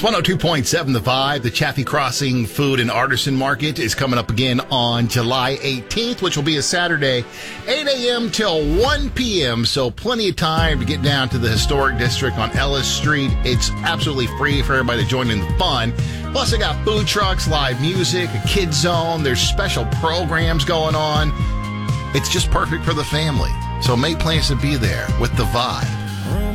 102.7 The Vibe. The Chaffee Crossing Food and Artisan Market is coming up again on July 18th, which will be a Saturday, 8 a.m. till 1 p.m. So plenty of time to get down to the historic district on Ellis Street. It's absolutely free for everybody to join in the fun. Plus, they got food trucks, live music, a kids zone. There's special programs going on. It's just perfect for the family. So make plans to be there with The Vibe.